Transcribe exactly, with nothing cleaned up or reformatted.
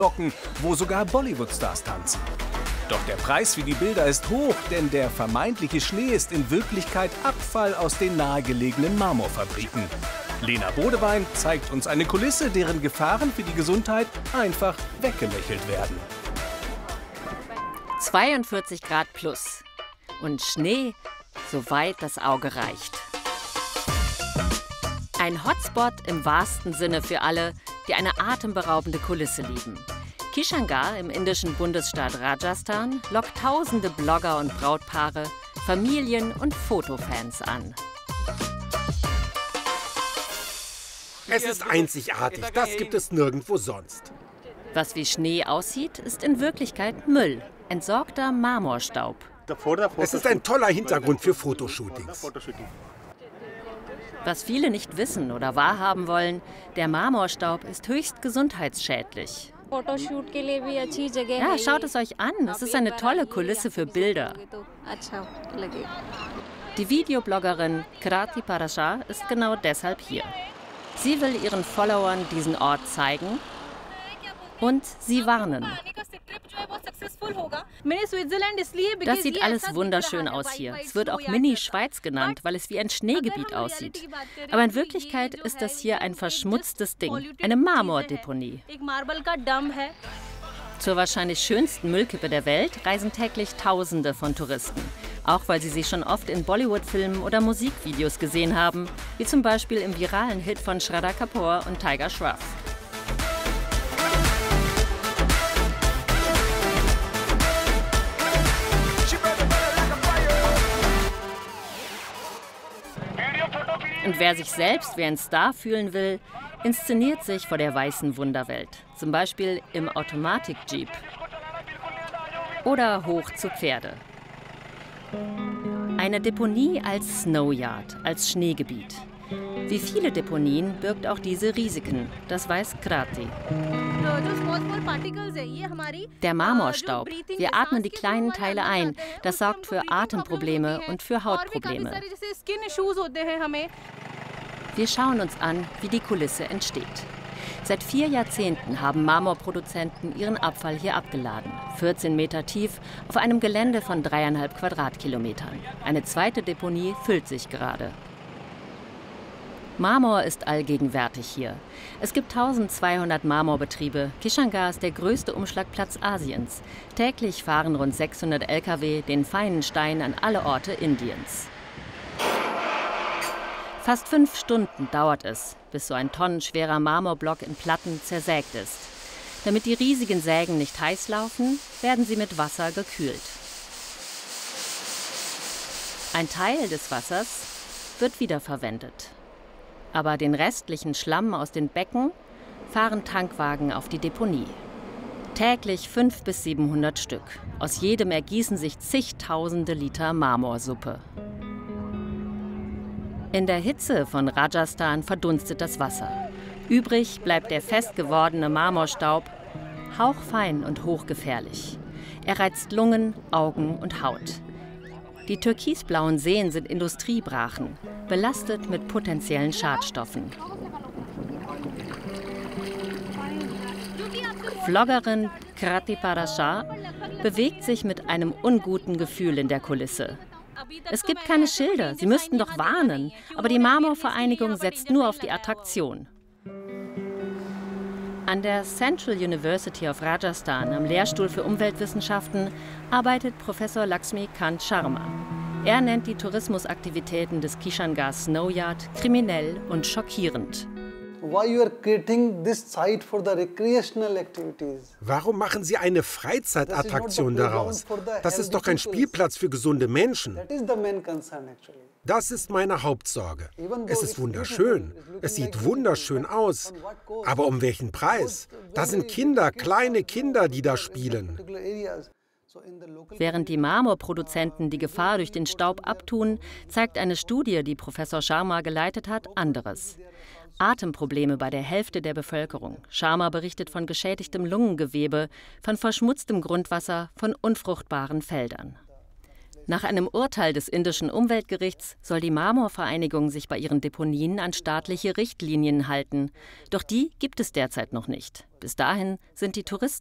Locken, wo sogar Bollywood-Stars tanzen. Doch der Preis für die Bilder ist hoch, denn der vermeintliche Schnee ist in Wirklichkeit Abfall aus den nahegelegenen Marmorfabriken. Lena Bodewein zeigt uns eine Kulisse, deren Gefahren für die Gesundheit einfach weggelächelt werden. zweiundvierzig Grad plus und Schnee, soweit das Auge reicht. Ein Hotspot im wahrsten Sinne für alle, die eine atemberaubende Kulisse lieben. Kishangarh im indischen Bundesstaat Rajasthan lockt tausende Blogger und Brautpaare, Familien und Fotofans an. Es ist einzigartig, das gibt es nirgendwo sonst. Was wie Schnee aussieht, ist in Wirklichkeit Müll, entsorgter Marmorstaub. Es ist ein toller Hintergrund für Fotoshootings. Was viele nicht wissen oder wahrhaben wollen, der Marmorstaub ist höchst gesundheitsschädlich. Ja, schaut es euch an, es ist eine tolle Kulisse für Bilder. Die Videobloggerin Krati Parashar ist genau deshalb hier. Sie will ihren Followern diesen Ort zeigen und sie warnen. Das sieht alles wunderschön aus hier. Es wird auch Mini-Schweiz genannt, weil es wie ein Schneegebiet aussieht. Aber in Wirklichkeit ist das hier ein verschmutztes Ding, eine Marmordeponie. Zur wahrscheinlich schönsten Müllkippe der Welt reisen täglich Tausende von Touristen. Auch weil sie sie schon oft in Bollywood-Filmen oder Musikvideos gesehen haben, wie zum Beispiel im viralen Hit von Shraddha Kapoor und Tiger Shroff. Und wer sich selbst wie ein Star fühlen will, inszeniert sich vor der weißen Wunderwelt. Zum Beispiel im Automatik-Jeep. Oder hoch zu Pferde. Eine Deponie als Snowyard, als Schneegebiet. Wie viele Deponien birgt auch diese Risiken, das weiß Krati. Der Marmorstaub, wir atmen die kleinen Teile ein, das sorgt für Atemprobleme und für Hautprobleme. Wir schauen uns an, wie die Kulisse entsteht. Seit vier Jahrzehnten haben Marmorproduzenten ihren Abfall hier abgeladen. vierzehn Meter tief, auf einem Gelände von dreieinhalb Quadratkilometern. Eine zweite Deponie füllt sich gerade. Marmor ist allgegenwärtig hier. Es gibt eintausendzweihundert Marmorbetriebe. Kishangarh ist der größte Umschlagplatz Asiens. Täglich fahren rund sechshundert L K W den feinen Stein an alle Orte Indiens. Fast fünf Stunden dauert es, bis so ein tonnenschwerer Marmorblock in Platten zersägt ist. Damit die riesigen Sägen nicht heiß laufen, werden sie mit Wasser gekühlt. Ein Teil des Wassers wird wiederverwendet. Aber den restlichen Schlamm aus den Becken fahren Tankwagen auf die Deponie. Täglich fünfhundert bis siebenhundert Stück. Aus jedem ergießen sich zigtausende Liter Marmorsuppe. In der Hitze von Rajasthan verdunstet das Wasser. Übrig bleibt der fest gewordene Marmorstaub, hauchfein und hochgefährlich. Er reizt Lungen, Augen und Haut. Die türkisblauen Seen sind Industriebrachen, belastet mit potenziellen Schadstoffen. Vloggerin Krati Parashar bewegt sich mit einem unguten Gefühl in der Kulisse. Es gibt keine Schilder, sie müssten doch warnen, aber die Marmorvereinigung setzt nur auf die Attraktion. An der Central University of Rajasthan, am Lehrstuhl für Umweltwissenschaften, arbeitet Professor Lakshmi Kant Sharma. Er nennt die Tourismusaktivitäten des Kishangarh Snowyard kriminell und schockierend. Warum machen Sie eine Freizeitattraktion daraus? Das ist doch ein Spielplatz für gesunde Menschen. Das ist meine Hauptsorge. Es ist wunderschön. Es sieht wunderschön aus. Aber um welchen Preis? Da sind Kinder, kleine Kinder, die da spielen. Während die Marmorproduzenten die Gefahr durch den Staub abtun, zeigt eine Studie, die Professor Sharma geleitet hat, anderes. Atemprobleme bei der Hälfte der Bevölkerung. Sharma berichtet von geschädigtem Lungengewebe, von verschmutztem Grundwasser, von unfruchtbaren Feldern. Nach einem Urteil des indischen Umweltgerichts soll die Marmorvereinigung sich bei ihren Deponien an staatliche Richtlinien halten. Doch die gibt es derzeit noch nicht. Bis dahin sind die Touristen